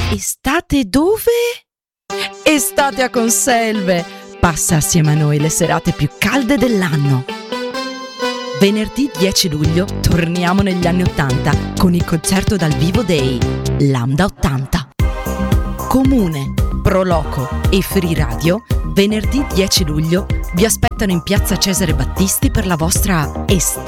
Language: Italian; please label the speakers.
Speaker 1: Estate dove? Estate a Conselve! Passa assieme a noi le serate più calde dell'anno. Venerdì 10 luglio torniamo negli anni 80 con il concerto dal vivo dei Lambda 80. Comune, Proloco e Free Radio venerdì 10 luglio vi aspettano in piazza Cesare Battisti per la vostra estate